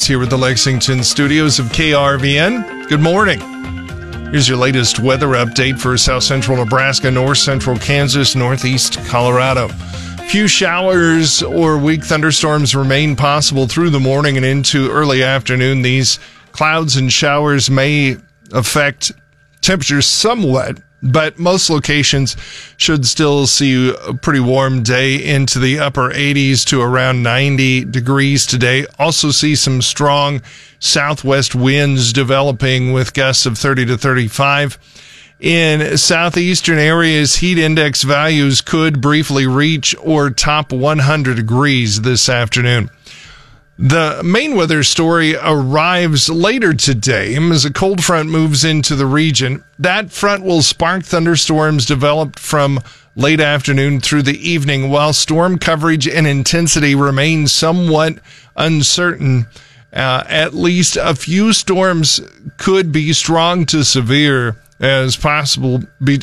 here with the Lexington studios of KRVN. Good morning. Here's your latest weather update for south central Nebraska, north central Kansas, northeast Colorado. Few showers or weak thunderstorms remain possible through the morning and into early afternoon. These clouds and showers may affect temperatures somewhat, but most locations should still see a pretty warm day into the upper 80s to around 90 degrees today. Also see some strong southwest winds developing with gusts of 30 to 35. In southeastern areas, heat index values could briefly reach or top 100 degrees this afternoon. The main weather story arrives later today as a cold front moves into the region. That front will spark thunderstorms developed from late afternoon through the evening, while storm coverage and intensity remain somewhat uncertain. At least a few storms could be strong to severe as possible.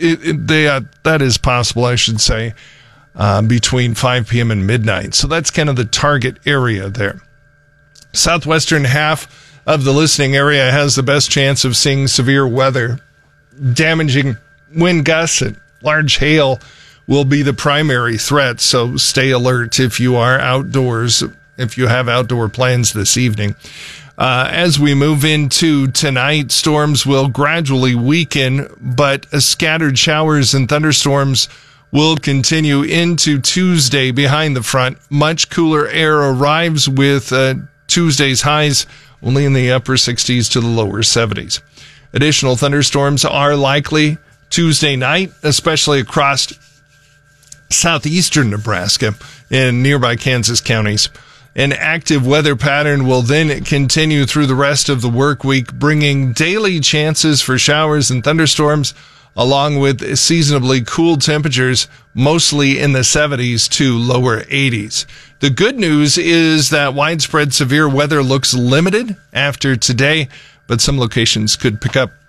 That is possible, I should say, between 5 p.m. and midnight. So that's kind of the target area there. Southwestern half of the listening area has the best chance of seeing severe weather. Damaging wind gusts and large hail will be the primary threat, so stay alert if you are outdoors, if you have outdoor plans this evening. As we move into tonight, storms will gradually weaken, but scattered showers and thunderstorms will continue into Tuesday behind the front. Much cooler air arrives with Tuesday's highs only in the upper 60s to the lower 70s. Additional thunderstorms are likely Tuesday night, especially across southeastern Nebraska and nearby Kansas counties. An active weather pattern will then continue through the rest of the work week, bringing daily chances for showers and thunderstorms, along with seasonably cool temperatures, mostly in the 70s to lower 80s. The good news is that widespread severe weather looks limited after today, but some locations could pick up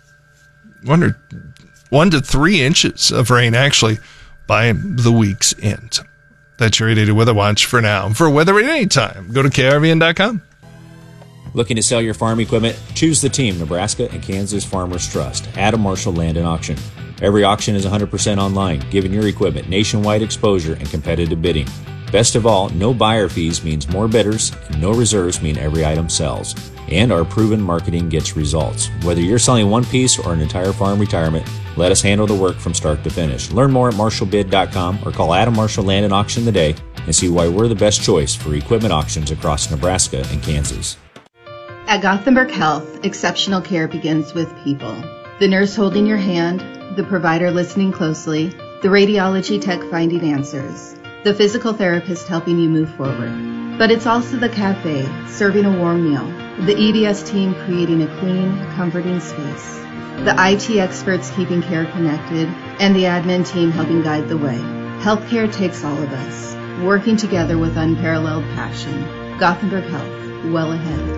1 to 3 inches of rain, actually, by the week's end. That's your 880 Weather Watch for now. For weather at any time, go to krvn.com. Looking to sell your farm equipment? Choose the team Nebraska and Kansas Farmers Trust. Adam Marshall Land and Auction. Every auction is 100% online, giving your equipment nationwide exposure and competitive bidding. Best of all, no buyer fees means more bidders, and no reserves mean every item sells. And our proven marketing gets results. Whether you're selling one piece or an entire farm retirement, let us handle the work from start to finish. Learn more at marshallbid.com or call Adam Marshall Land and Auction today and see why we're the best choice for equipment auctions across Nebraska and Kansas. At Gothenburg Health, exceptional care begins with people. The nurse holding your hand, the provider listening closely, the radiology tech finding answers, the physical therapist helping you move forward. But it's also the cafe serving a warm meal, the EDS team creating a clean, comforting space, the IT experts keeping care connected, and the admin team helping guide the way. Healthcare takes all of us, working together with unparalleled passion. Gothenburg Health, well ahead.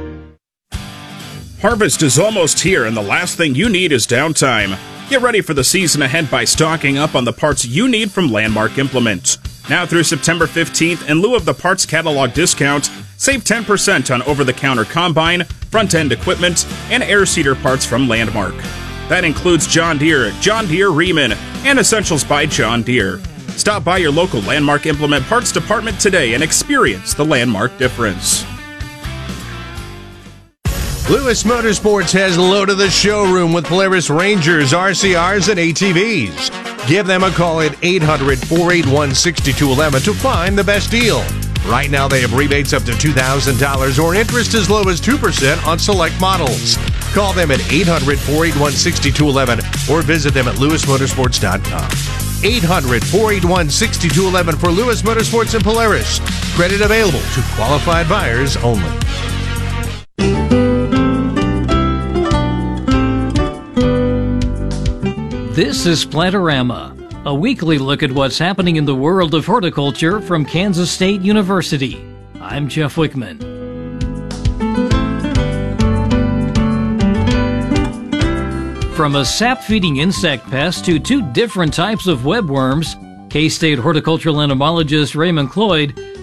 Harvest is almost here, and the last thing you need is downtime. Get ready for the season ahead by stocking up on the parts you need from Landmark Implement. Now through September 15th, in lieu of the parts catalog discount, save 10% on over-the-counter combine, front-end equipment, and air seeder parts from Landmark. That includes John Deere, Riemann, and Essentials by John Deere. Stop by your local Landmark Implement Parts department today and experience the Landmark difference. Lewis Motorsports has loaded the showroom with Polaris Rangers, RCRs, and ATVs. Give them a call at 800-481-6211 to find the best deal. Right now, they have rebates up to $2,000 or interest as low as 2% on select models. Call them at 800-481-6211 or visit them at lewismotorsports.com. 800-481-6211 for Lewis Motorsports and Polaris. Credit available to qualified buyers only. This is Plantorama, a weekly look at what's happening in the world of horticulture from Kansas State University. I'm Jeff Wickman. From a sap-feeding insect pest to 2 different types of webworms, K-State horticultural entomologist Raymond Cloyd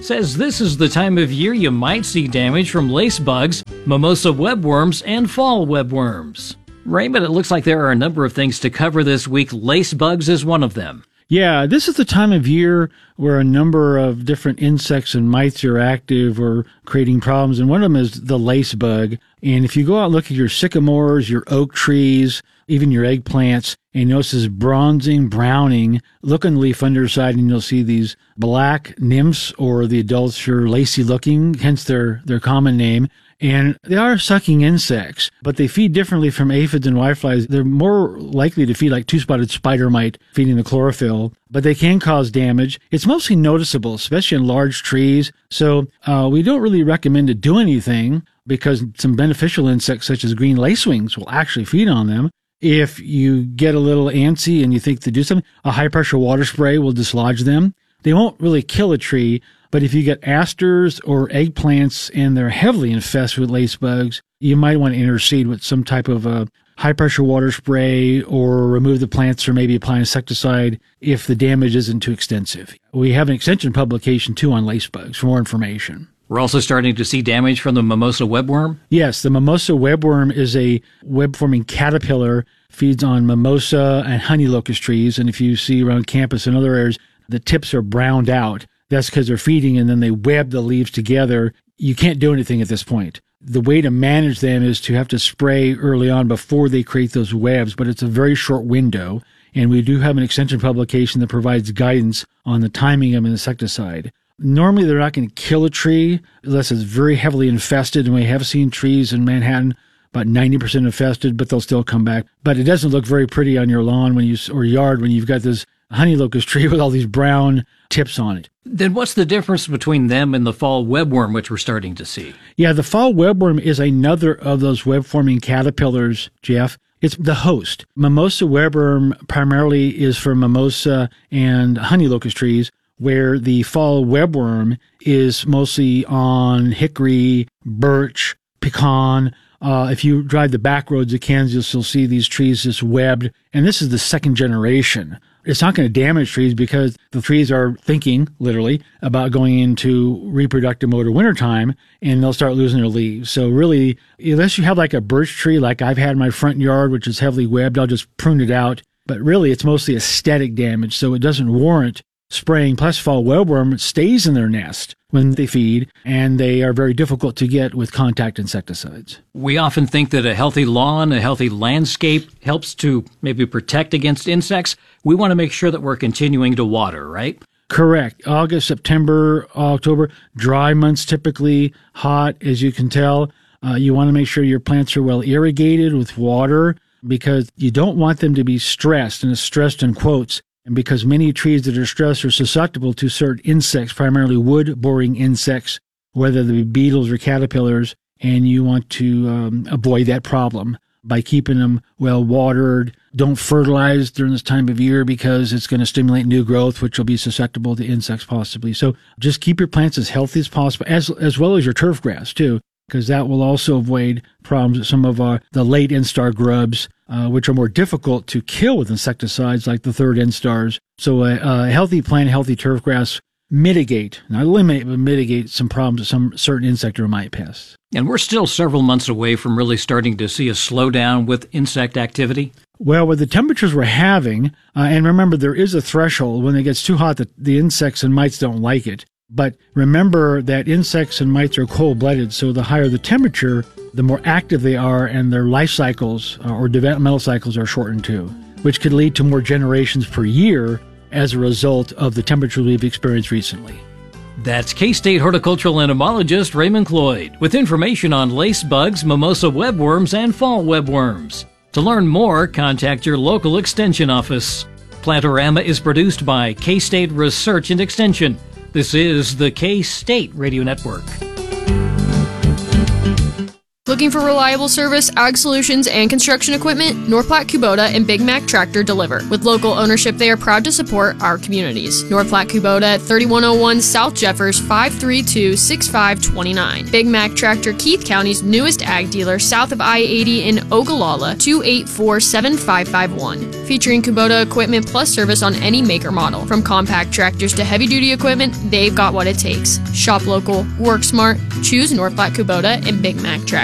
says this is the time of year you might see damage from lace bugs, mimosa webworms, and fall webworms. Raymond, it looks like there are a number of things to cover this week. Lace bugs is one of them. Yeah, this is the time of year where a number of different insects and mites are active or creating problems, and one of them is the lace bug. And if you go out and look at your sycamores, your oak trees, even your eggplants, and notice this bronzing, browning, look on the leaf underside, and you'll see these black nymphs, or the adults are lacy looking, hence their common name. And they are sucking insects, but they feed differently from aphids and whiteflies. They're more likely to feed like two-spotted spider mite, feeding the chlorophyll, but they can cause damage. It's mostly noticeable, especially in large trees. So we don't really recommend to do anything because some beneficial insects such as green lacewings will actually feed on them. If you get a little antsy and you think to do something, a high-pressure water spray will dislodge them. They won't really kill a tree, but if you get asters or eggplants and they're heavily infested with lace bugs, you might want to intercede with some type of a high-pressure water spray or remove the plants or maybe apply insecticide if the damage isn't too extensive. We have an extension publication, too, on lace bugs for more information. We're also starting to see damage from the mimosa webworm? Yes, the mimosa webworm is a web-forming caterpillar, feeds on mimosa and honey locust trees, and if you see around campus and other areas, the tips are browned out. That's because they're feeding and then they web the leaves together. You can't do anything at this point. The way to manage them is to have to spray early on before they create those webs, but it's a very short window. And we do have an extension publication that provides guidance on the timing of an insecticide. Normally, they're not going to kill a tree unless it's very heavily infested. And we have seen trees in Manhattan about 90% infested, but they'll still come back. But it doesn't look very pretty on your lawn or yard when you've got this honey locust tree with all these brown tips on it. Then what's the difference between them and the fall webworm, which we're starting to see? Yeah, the fall webworm is another of those web-forming caterpillars, Jeff. It's the host. Mimosa webworm primarily is for mimosa and honey locust trees, where the fall webworm is mostly on hickory, birch, pecan. If you drive the back roads of Kansas, you'll see these trees just webbed, and this is the second generation. It's not going to damage trees because the trees are thinking, literally, about going into reproductive mode or wintertime, and they'll start losing their leaves. So really, unless you have like a birch tree like I've had in my front yard, which is heavily webbed, I'll just prune it out. But really, it's mostly aesthetic damage, so it doesn't warrant spraying. Plus, fall webworm stays in their nest when they feed, and they are very difficult to get with contact insecticides. We often think that a healthy lawn, a healthy landscape helps to maybe protect against insects. We want to make sure that we're continuing to water, right? Correct. August, September, October, dry months typically, hot, as you can tell. You want to make sure your plants are well irrigated with water because you don't want them to be stressed, and it's stressed in quotes. And because many trees that are stressed are susceptible to certain insects, primarily wood-boring insects, whether they be beetles or caterpillars, and you want to avoid that problem by keeping them well watered. Don't fertilize during this time of year because it's going to stimulate new growth, which will be susceptible to insects possibly. So just keep your plants as healthy as possible, as well as your turf grass too, because that will also avoid problems with some of the late instar grubs, which are more difficult to kill with insecticides like the third instars. So a healthy plant, healthy turf grass mitigate, not eliminate, but mitigate some problems with some certain insect or mite pests. And we're still several months away from really starting to see a slowdown with insect activity. Well, with the temperatures we're having, and remember there is a threshold when it gets too hot that the insects and mites don't like it. But remember that insects and mites are cold-blooded, so the higher the temperature, the more active they are, and their life cycles or developmental cycles are shortened too, which could lead to more generations per year as a result of the temperature we've experienced recently. That's K-State horticultural entomologist Raymond Cloyd with information on lace bugs, mimosa webworms, and fall webworms. To learn more, contact your local extension office. Plantorama is produced by K-State Research and Extension. This is the K-State Radio Network. Looking for reliable service, ag solutions, and construction equipment? North Platte Kubota and Big Mac Tractor deliver. With local ownership, they are proud to support our communities. North Platte Kubota at 3101 South Jeffers, 532-6529. Big Mac Tractor, Keith County's newest ag dealer, south of I-80 in Ogallala, 284-7551. Featuring Kubota equipment plus service on any make or model. From compact tractors to heavy-duty equipment, they've got what it takes. Shop local, work smart, choose North Platte Kubota and Big Mac Tractor.